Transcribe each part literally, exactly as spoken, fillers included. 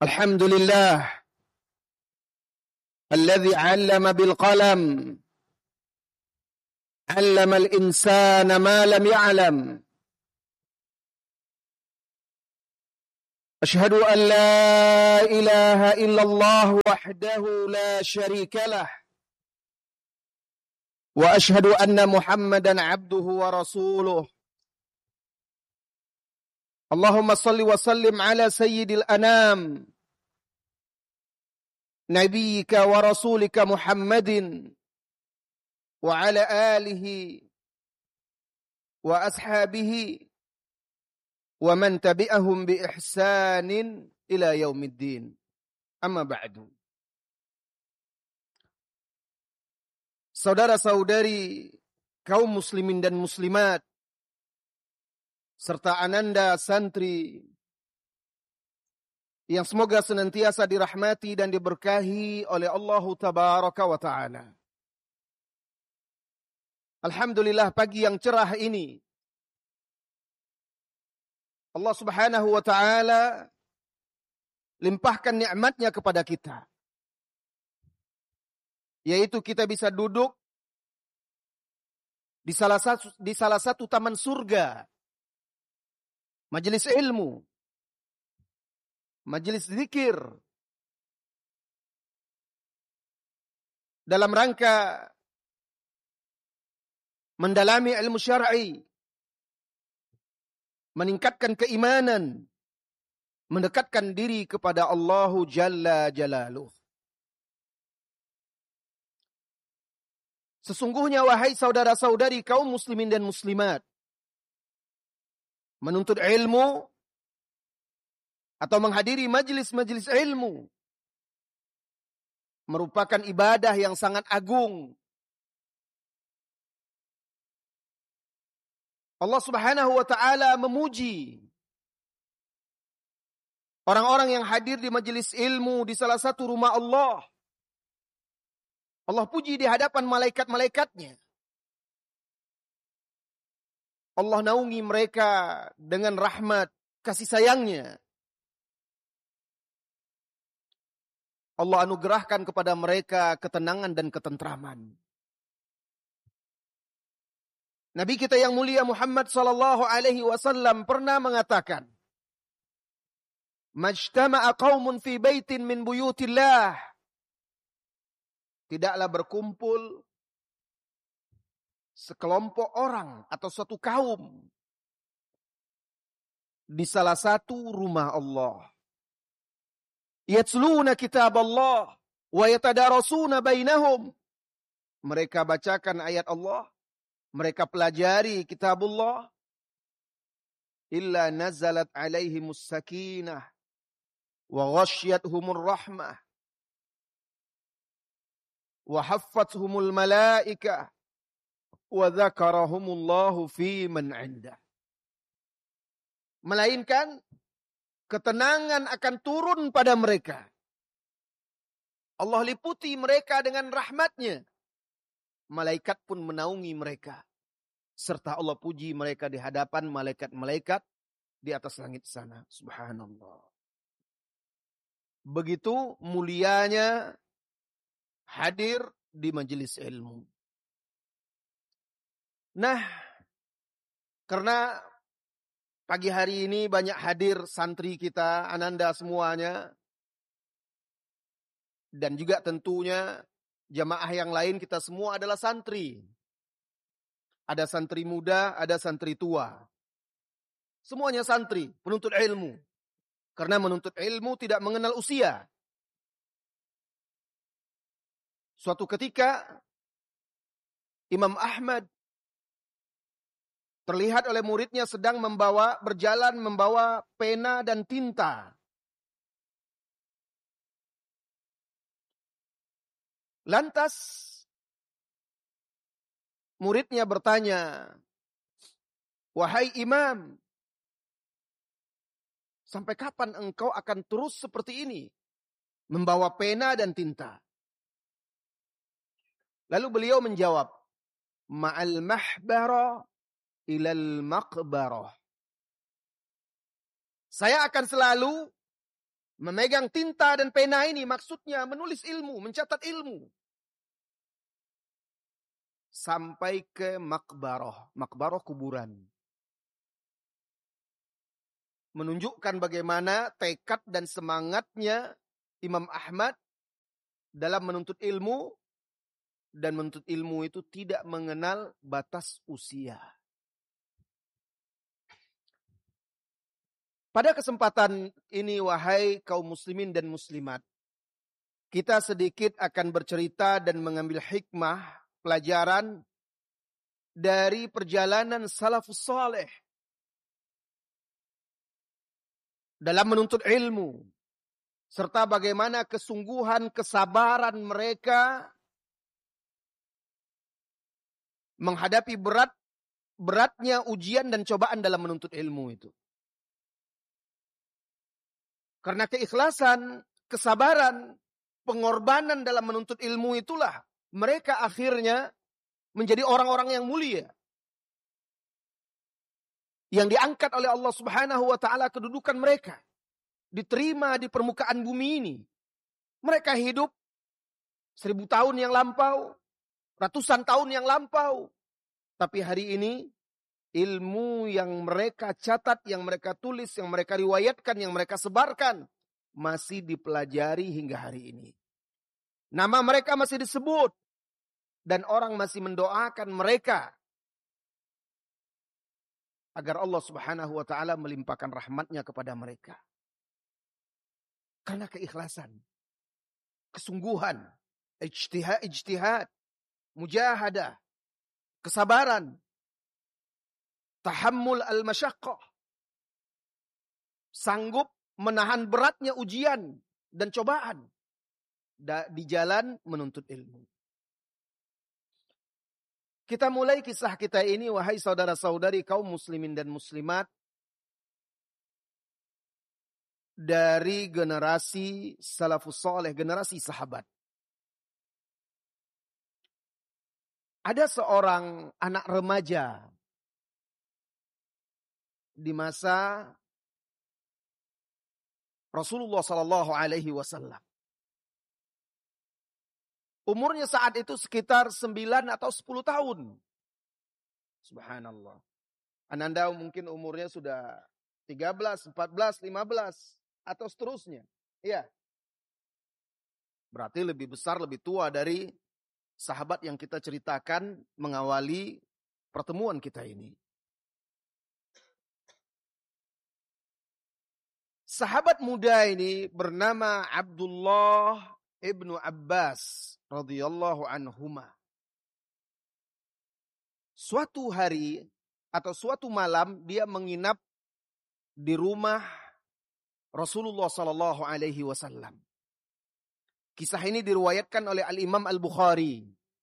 Alhamdulillah alladzi 'allama bil qalam 'allama al insana ma lam ya'lam. Ashhadu an la ilaha illallah wahdahu la syarika lah wa ashhadu anna Muhammadan 'abduhu wa rasuluh. Allahumma salli wa sallim ala sayyidil anam nabiyyika wa rasulika Muhammadin wa ala alihi wa ashabihi wa man tabi'ahum bi ihsanin ila yaumiddin. Amma ba'du. Saudara-saudari kaum muslimin dan muslimat serta ananda santri yang semoga senantiasa dirahmati dan diberkahi oleh Allah Tabaraka wa Ta'ala. Alhamdulillah, pagi yang cerah ini Allah Subhanahu wa Ta'ala limpahkan nikmatnya kepada kita, yaitu kita bisa duduk di salah satu, di salah satu taman surga, majelis ilmu, majelis zikir, dalam rangka mendalami ilmu syar'i, meningkatkan keimanan, mendekatkan diri kepada Allah Jalla Jalaluh. Sesungguhnya wahai saudara-saudari kaum muslimin dan muslimat, menuntut ilmu atau menghadiri majelis-majelis ilmu merupakan ibadah yang sangat agung. Allah Subhanahu wa Ta'ala memuji orang-orang yang hadir di majelis ilmu di salah satu rumah Allah. Allah puji di hadapan malaikat-malaikatnya. Allah naungi mereka dengan rahmat kasih sayangnya. Allah anugerahkan kepada mereka ketenangan dan ketentraman. Nabi kita yang mulia Muhammad sallallahu alaihi wasallam pernah mengatakan, "Majtama'a qaumun fi baitin min buyutillah." Tidaklah berkumpul sekelompok orang atau suatu kaum di salah satu rumah Allah. Yatluna kitab Allah wa yatadarasuna bainahum. Mereka bacakan ayat Allah, mereka pelajari kitabullah. Illa nazalat alaihimus sakinah wa ghashyathumur rahmah wa haffathumul malaikah wa dzakarahumullahu fi man 'indah. Melainkan ketenangan akan turun pada mereka. Allah liputi mereka dengan rahmatnya. Malaikat pun menaungi mereka. Serta Allah puji mereka di hadapan malaikat-malaikat di atas langit sana. Subhanallah. Begitu mulianya hadir di majelis ilmu. Nah, karena pagi hari ini banyak hadir santri kita, ananda semuanya. Dan juga tentunya jamaah yang lain kita semua adalah santri. Ada santri muda, ada santri tua. Semuanya santri, penuntut ilmu. Karena menuntut ilmu tidak mengenal usia. Suatu ketika Imam Ahmad terlihat oleh muridnya sedang membawa, berjalan membawa pena dan tinta. Lantas, muridnya bertanya, "Wahai Imam, sampai kapan engkau akan terus seperti ini? Membawa pena dan tinta?" Lalu beliau menjawab, "Ma'al mahbara ilal maqbarah." Saya akan selalu Memegang tinta dan pena ini maksudnya menulis ilmu, mencatat ilmu. Sampai ke makbarah. Makbarah kuburan. Menunjukkan bagaimana tekad dan semangatnya Imam Ahmad dalam menuntut ilmu. Dan menuntut ilmu itu tidak mengenal batas usia. Pada kesempatan ini, wahai kaum muslimin dan muslimat, kita sedikit akan bercerita dan mengambil hikmah, pelajaran dari perjalanan salafus saleh dalam menuntut ilmu, serta bagaimana kesungguhan, kesabaran mereka menghadapi berat beratnya ujian dan cobaan dalam menuntut ilmu itu. Karena keikhlasan, kesabaran, pengorbanan dalam menuntut ilmu itulah mereka akhirnya menjadi orang-orang yang mulia. Yang diangkat oleh Allah Subhanahu wa taala kedudukan mereka. Diterima di permukaan bumi ini. Mereka hidup seribu tahun yang lampau, ratusan tahun yang lampau. Tapi hari ini ilmu yang mereka catat, yang mereka tulis, yang mereka riwayatkan, yang mereka sebarkan masih dipelajari hingga hari ini. Nama mereka masih disebut dan orang masih mendoakan mereka agar Allah Subhanahu wa taala melimpahkan rahmatnya kepada mereka. Karena keikhlasan, kesungguhan, ijtihad, ijtihad, mujahadah, kesabaran, tahammul al-masyaqqah, sanggup menahan beratnya ujian dan cobaan di jalan menuntut ilmu. Kita mulai kisah kita ini, wahai saudara-saudari kaum muslimin dan muslimat, dari generasi salafus saleh, generasi sahabat. Ada seorang anak remaja di masa Rasulullah sallallahu alaihi wasallam. Umurnya saat itu sekitar sembilan atau sepuluh tahun. Subhanallah. Ananda mungkin umurnya sudah tiga belas, empat belas, lima belas atau seterusnya. Iya. Berarti lebih besar, lebih tua dari sahabat yang kita ceritakan mengawali pertemuan kita ini. Sahabat muda ini bernama Abdullah ibnu Abbas radhiyallahu anhuma. Suatu hari atau suatu malam dia menginap di rumah Rasulullah sallallahu alaihi wasallam. Kisah ini diriwayatkan oleh Al-Imam Al-Bukhari.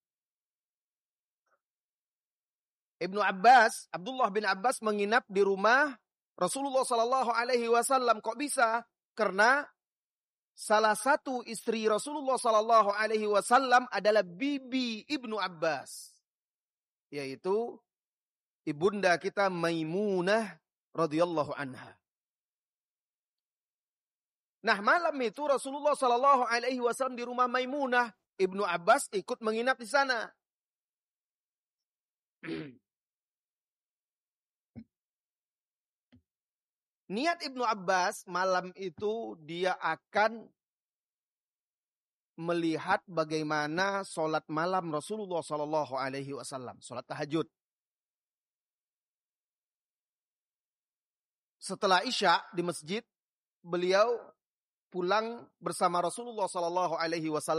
Ibnu Abbas, Abdullah bin Abbas menginap di rumah Rasulullah sallallahu alaihi wasallam. Kok bisa? Karena salah satu istri Rasulullah sallallahu alaihi wasallam adalah bibi Ibnu Abbas, yaitu ibunda kita Maimunah radhiyallahu anha. Nah, malam itu Rasulullah sallallahu alaihi wasallam di rumah Maimunah, Ibnu Abbas ikut menginap di sana. Niat Ibnu Abbas malam itu dia akan melihat bagaimana sholat malam Rasulullah sallallahu alaihi wasallam, sholat tahajud. Setelah Isya di masjid, beliau pulang bersama Rasulullah sallallahu alaihi wasallam